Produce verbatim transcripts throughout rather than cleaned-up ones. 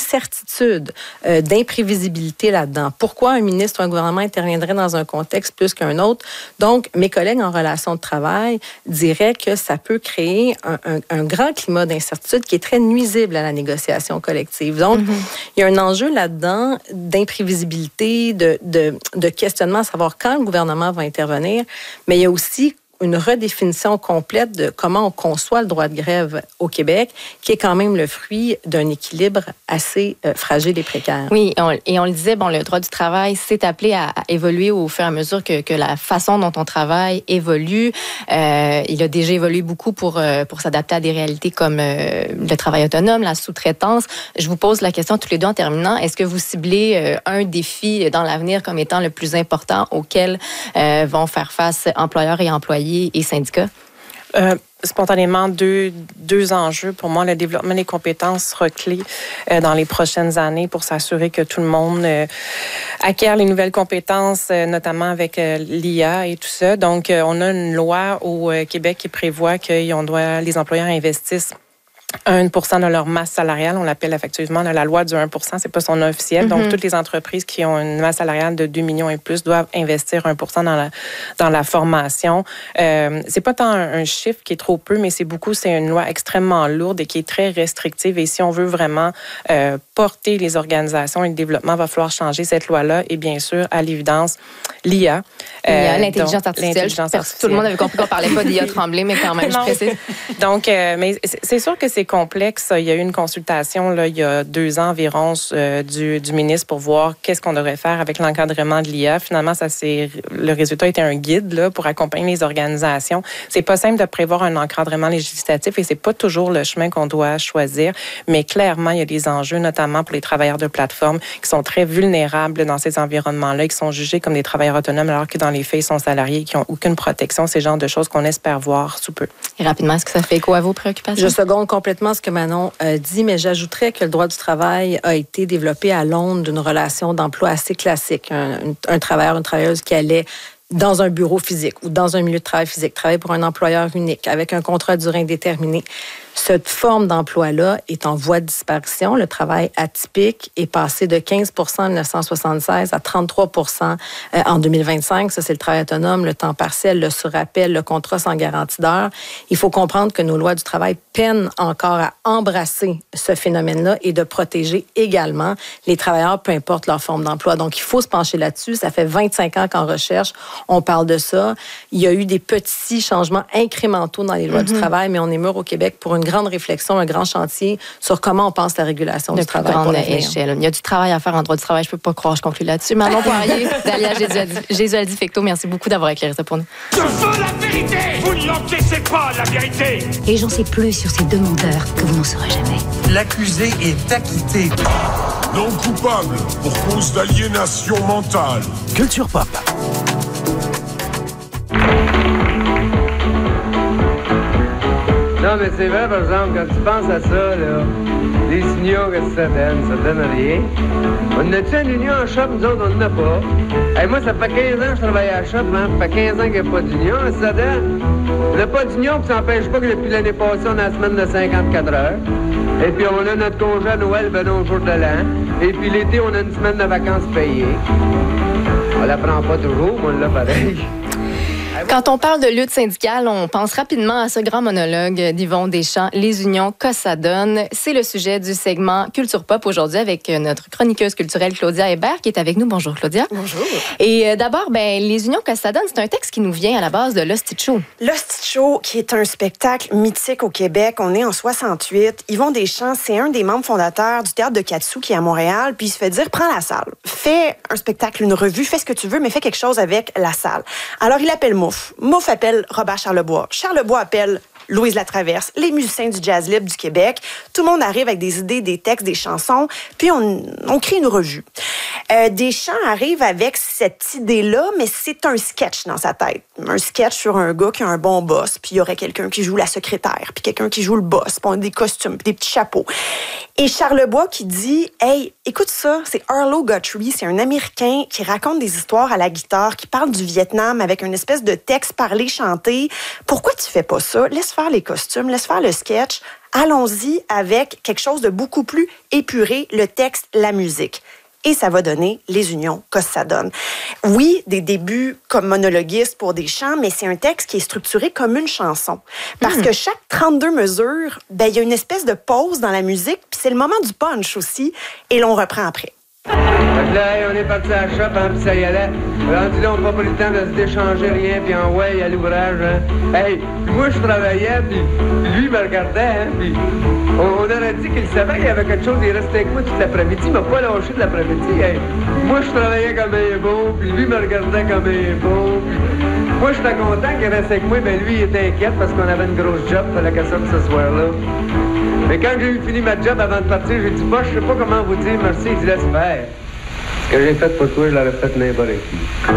d'incertitude, euh, d'imprévisibilité là-dedans. Pourquoi un ministre ou un gouvernement interviendrait dans un contexte plus qu'un autre? Donc, mes collègues en relations de travail diraient que ça peut créer un, un, un grand climat d'incertitude qui est très nuisible à la négociation collective. Donc, mm-hmm. il y a un enjeu là-dedans d'imprévisibilité, de, de, de questionnement à savoir quand le gouvernement va intervenir, mais il y a aussi une redéfinition complète de comment on conçoit le droit de grève au Québec, qui est quand même le fruit d'un équilibre assez euh, fragile et précaire. Oui, et on, et on le disait, bon, le droit du travail s'est appelé à, à évoluer au fur et à mesure que, que la façon dont on travaille évolue. Euh, il a déjà évolué beaucoup pour, euh, pour s'adapter à des réalités comme euh, le travail autonome, la sous-traitance. Je vous pose la question tous les deux en terminant. Est-ce que vous ciblez euh, un défi dans l'avenir comme étant le plus important auquel euh, vont faire face employeurs et employés et syndicats? Euh, spontanément, deux, deux enjeux. Pour moi, le développement des compétences sera clé euh, dans les prochaines années pour s'assurer que tout le monde euh, acquiert les nouvelles compétences, euh, notamment avec euh, l'I A et tout ça. Donc, euh, on a une loi au euh, Québec qui prévoit que on doit, les employeurs investissent un pour cent de leur masse salariale. On l'appelle effectivement la loi du un pour cent, c'est pas son nom officiel. Mm-hmm. Donc, toutes les entreprises qui ont une masse salariale de deux millions et plus doivent investir un pour cent dans la, dans la formation. Euh, c'est pas tant un, un chiffre qui est trop peu, mais c'est beaucoup, c'est une loi extrêmement lourde et qui est très restrictive. Et si on veut vraiment euh, porter les organisations et le développement, il va falloir changer cette loi-là. Et bien sûr, à l'évidence, l'I A. Euh, L'I A, l'intelligence donc, artificielle. L'intelligence artificielle. Tout le monde avait compris qu'on parlait pas d'I A Tremblay, mais quand même, je précise. Donc, euh, mais c'est, c'est sûr que c'est complexe. Il y a eu une consultation là, il y a deux ans environ euh, du, du ministre pour voir qu'est-ce qu'on devrait faire avec l'encadrement de l'I A. Finalement, ça c'est le résultat était un guide là, pour accompagner les organisations. C'est pas simple de prévoir un encadrement législatif et c'est pas toujours le chemin qu'on doit choisir. Mais clairement, il y a des enjeux, notamment pour les travailleurs de plateforme qui sont très vulnérables dans ces environnements-là, qui sont jugés comme des travailleurs autonomes alors que dans les faits, ils sont salariés, qui n'ont aucune protection. C'est le genre de choses qu'on espère voir sous peu. Et rapidement, est-ce que ça fait écho à vos préoccupations? Je seconde complètement ce que Manon euh, dit, mais j'ajouterais que le droit du travail a été développé à l'aune d'une relation d'emploi assez classique. Un, un, un travailleur, une travailleuse qui allait dans un bureau physique ou dans un milieu de travail physique, travailler pour un employeur unique avec un contrat à durée indéterminée. Cette forme d'emploi-là est en voie de disparition. Le travail atypique est passé de quinze pour cent en dix-neuf cent soixante-seize à trente-trois pour cent en deux mille vingt-cinq. Ça, c'est le travail autonome, le temps partiel, le surappel, le contrat sans garantie d'heure. Il faut comprendre que nos lois du travail peinent encore à embrasser ce phénomène-là et de protéger également les travailleurs, peu importe leur forme d'emploi. Donc, il faut se pencher là-dessus. Ça fait vingt-cinq ans qu'en recherche, on parle de ça. Il y a eu des petits changements incrémentaux dans les lois mm-hmm. du travail, mais on est mûr au Québec pour une grande réflexion, un grand chantier sur comment on pense la régulation de du travail pour l'avenir. Échelle. Il y a du travail à faire en droit du travail. Je ne peux pas croire, je conclue là-dessus. Manon Poirier, Dalia Jésualdi-Fecteau, merci beaucoup d'avoir éclairé ça pour nous. Je veux la vérité! Vous ne l'encaissez pas, la vérité! Et j'en sais plus sur ces demandeurs que vous n'en saurez jamais. L'accusé est acquitté. Non coupable pour cause d'aliénation mentale. Culture pop. Non, mais c'est vrai, par exemple, quand tu penses à ça, là, les signaux que ça donne, ça donne rien. On a-tu un union en shop? Nous autres, on n'en a pas. Hey, moi, ça fait quinze ans que je travaille à la shop, hein? Ça fait quinze ans qu'il n'y a pas d'union, ça donne. On n'a pas d'union, puis ça n'empêche pas que depuis l'année passée, on a la semaine de cinquante-quatre heures. Et puis, on a notre congé à Noël, ben non, au jour de l'an. Et puis, l'été, on a une semaine de vacances payées. On la prend pas toujours, mais on l'a pareil. Quand on parle de lutte syndicale, on pense rapidement à ce grand monologue d'Yvon Deschamps, Les unions, que ça donne. C'est le sujet du segment Culture Pop aujourd'hui avec notre chroniqueuse culturelle Claudia Hébert qui est avec nous. Bonjour Claudia. Bonjour. Et d'abord, ben, Les unions, que ça donne, c'est un texte qui nous vient à la base de L'Hostie de Show. L'Hostie de Show, qui est un spectacle mythique au Québec. On est en soixante-huit. Yvon Deschamps, c'est un des membres fondateurs du Théâtre de Katsou qui est à Montréal. Puis il se fait dire, prends la salle. Fais un spectacle, une revue, fais ce que tu veux, mais fais quelque chose avec la salle. Alors il appelle Mouf. Mouf appelle Robert Charlebois. Charlebois appelle Louise Latraverse, les musiciens du jazz libre du Québec. Tout le monde arrive avec des idées, des textes, des chansons, puis on, on crée une revue. Euh, Deschamps arrive avec cette idée-là, mais c'est un sketch dans sa tête. Un sketch sur un gars qui a un bon boss, puis il y aurait quelqu'un qui joue la secrétaire, puis quelqu'un qui joue le boss, puis on a des costumes, puis des petits chapeaux. Et Charlebois qui dit « Hey, écoute ça, c'est Arlo Guthrie, c'est un Américain qui raconte des histoires à la guitare, qui parle du Vietnam avec une espèce de texte parlé, chanté. Pourquoi tu fais pas ça? Laisse faire les costumes, laisse faire le sketch. Allons-y avec quelque chose de beaucoup plus épuré, le texte, la musique. » Et ça va donner Les Unions, qu'est-ce que ça donne. Oui, des débuts comme monologuiste pour des chants, mais c'est un texte qui est structuré comme une chanson. Parce mmh. que chaque trente-deux mesures, ben, il y a une espèce de pause dans la musique, puis c'est le moment du punch aussi, et l'on reprend après. Fait que là, hey, on est parti à la shop, hein, puis ça y allait. Rendu là, on n'a pas eu le temps de se déchanger rien, puis en ouais, à l'ouvrage, hein. Hey, puis moi, je travaillais, puis lui, il me regardait, hein, puis on, on aurait dit qu'il savait qu'il y avait quelque chose, il restait avec moi toute l'après-midi, il m'a pas lâché de l'après-midi, hey. Moi, je travaillais comme un bon, puis lui, il me regardait comme un bon, puis moi, j'étais content qu'il restait avec moi, mais lui, il était inquiet parce qu'on avait une grosse job, fallait qu'elle sorte ce soir-là. Mais quand j'ai eu fini ma job avant de partir, j'ai dit, bah, je sais pas comment vous dire merci. Il dit, laisse faire. Ce que j'ai fait pour toi, je l'aurais fait n'importe qui.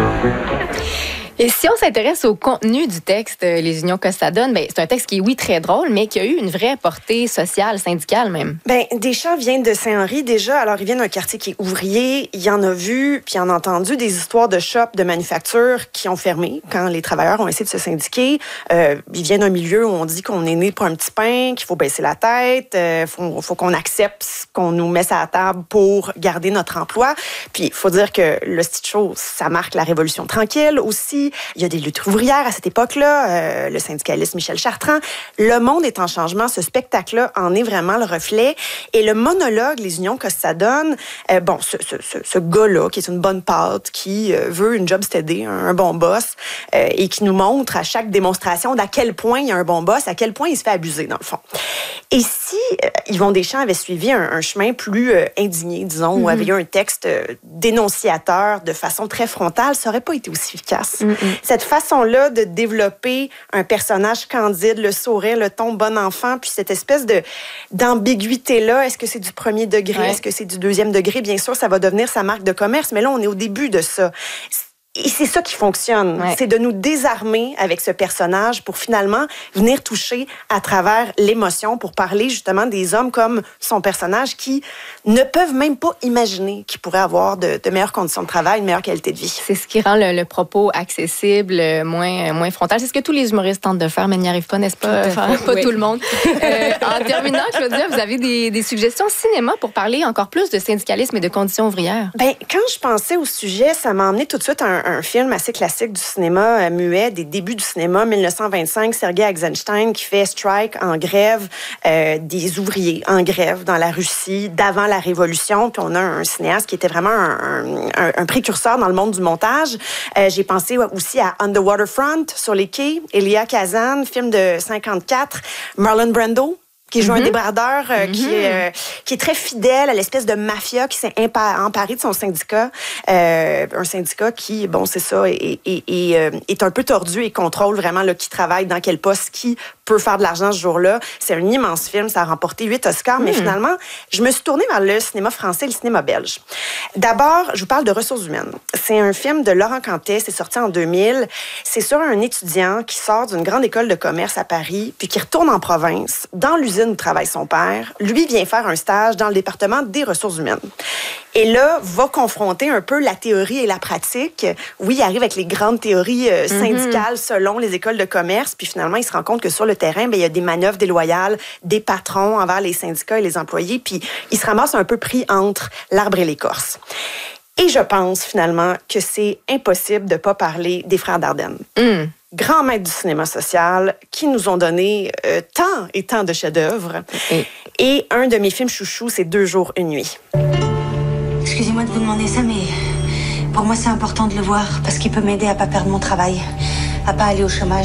Et si on s'intéresse au contenu du texte, Les Unions, que ça donne, ben, c'est un texte qui est, oui, très drôle, mais qui a eu une vraie portée sociale, syndicale même. Bien, Deschamps vient de Saint-Henri déjà. Alors, il vient d'un quartier qui est ouvrier. Il en a vu, puis il en a entendu des histoires de shops, de manufactures qui ont fermé quand les travailleurs ont essayé de se syndiquer. Euh, il vient d'un milieu où on dit qu'on est né pour un petit pain, qu'il faut baisser la tête, il euh, faut, faut qu'on accepte qu'on nous mette à la table pour garder notre emploi. Puis, il faut dire que le style show, ça marque la Révolution tranquille aussi. Il y a des luttes ouvrières à cette époque-là, euh, le syndicaliste Michel Chartrand. Le monde est en changement. Ce spectacle-là en est vraiment le reflet. Et le monologue, Les Unions, que ça donne, euh, bon, ce, ce, ce, ce gars-là, qui est une bonne pâte, qui euh, veut une job steady, un, un bon boss, euh, et qui nous montre à chaque démonstration d'à quel point il y a un bon boss, à quel point il se fait abuser, dans le fond. Et si euh, Yvon Deschamps avait suivi un, un chemin plus euh, indigné, disons, mm-hmm. ou avait eu un texte euh, dénonciateur de façon très frontale, ça n'aurait pas été aussi efficace. Mm-hmm. Cette façon-là de développer un personnage candide, le sourire, le ton bon enfant, puis cette espèce de d'ambiguïté-là, est-ce que c'est du premier degré, ouais. est-ce que c'est du deuxième degré? Bien sûr, ça va devenir sa marque de commerce, mais là, on est au début de ça. Et c'est ça qui fonctionne. Ouais. C'est de nous désarmer avec ce personnage pour finalement venir toucher à travers l'émotion pour parler justement des hommes comme son personnage qui ne peuvent même pas imaginer qu'ils pourraient avoir de, de meilleures conditions de travail, une meilleure qualité de vie. C'est ce qui rend le, le propos accessible, moins, moins frontal. C'est ce que tous les humoristes tentent de faire, mais n'y arrivent pas, n'est-ce pas? Enfin, pas oui. tout le monde. Euh, en terminant, Claudia, vous avez des, des suggestions cinéma pour parler encore plus de syndicalisme et de conditions ouvrières? Ben, quand je pensais au sujet, ça m'a emmené tout de suite à un un film assez classique du cinéma euh, muet, des débuts du cinéma, dix-neuf cent vingt-cinq, Sergei Eisenstein qui fait strike en grève, euh, des ouvriers en grève dans la Russie d'avant la Révolution. Puis on a un cinéaste qui était vraiment un, un, un précurseur dans le monde du montage. Euh, j'ai pensé aussi à On the Waterfront, sur les quais, Elia Kazan, film de cinquante-quatre, Marlon Brando, qui joue mm-hmm. un débardeur euh, mm-hmm. qui, est, euh, qui est très fidèle à l'espèce de mafia qui s'est emparé de son syndicat. Euh, un syndicat qui, bon, c'est ça, est, est, est, euh, est un peu tordu et contrôle vraiment là, qui travaille dans quel poste, qui peut faire de l'argent ce jour-là. C'est un immense film, ça a remporté huit Oscars, mm. mais finalement, je me suis tournée vers le cinéma français et le cinéma belge. D'abord, je vous parle de Ressources humaines. C'est un film de Laurent Cantet, c'est sorti en deux mille. C'est sur un étudiant qui sort d'une grande école de commerce à Paris, puis qui retourne en province, dans l'usine où travaille son père. Lui vient faire un stage dans le département des ressources humaines. Et là, va confronter un peu la théorie et la pratique. Oui, il arrive avec les grandes théories euh, syndicales mm-hmm. selon les écoles de commerce, puis finalement, il se rend compte que sur le terrain, bien, il y a des manœuvres déloyales des patrons envers les syndicats et les employés, puis il se ramasse un peu pris entre l'arbre et l'écorce. Et je pense finalement que c'est impossible de ne pas parler des frères Dardenne. Mm. Grands maîtres du cinéma social qui nous ont donné euh, tant et tant de chefs-d'œuvre. Okay. Et un de mes films chouchous, c'est Deux jours, une nuit. Excusez-moi de vous demander ça, mais pour moi, c'est important de le voir parce qu'il peut m'aider à pas perdre mon travail, à pas aller au chômage.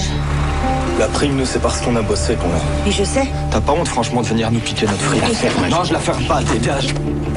La prime, nous, c'est parce qu'on a bossé qu'on l'a. Oui, je sais. T'as pas honte, franchement, de venir nous piquer notre fric? Non, je la ferme pas, dégage.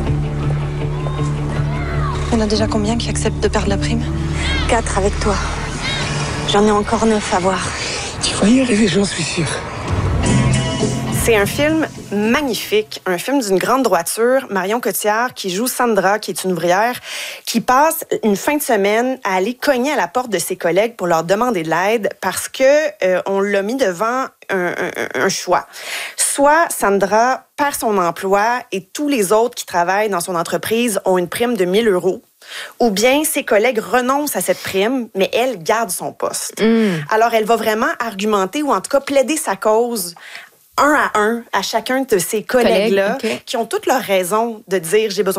Il y en a déjà combien qui acceptent de perdre la prime? Quatre avec toi. J'en ai encore neuf à voir. Tu vas y arriver, j'en suis sûr. C'est un film magnifique, un film d'une grande droiture. Marion Cotillard qui joue Sandra, qui est une ouvrière, qui passe une fin de semaine à aller cogner à la porte de ses collègues pour leur demander de l'aide parce que euh, on l'a mis devant un, un, un choix. soit Sandra perd son emploi et tous les autres qui travaillent dans son entreprise ont une prime de mille euros, ou bien ses collègues renoncent à cette prime, mais elle garde son poste. Mm. Alors, elle va vraiment argumenter ou en tout cas plaider sa cause un à un à chacun de ces collègues-là Collègue, okay. qui ont toutes leurs raisons de dire « j'ai besoin